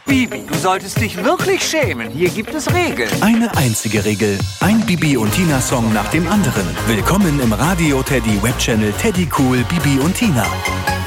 Bibi, du solltest dich wirklich schämen. Hier gibt es Regeln. Eine einzige Regel. Ein Bibi und Tina Song nach dem anderen. Willkommen im Radio Teddy Webchannel Teddy Cool Bibi und Tina.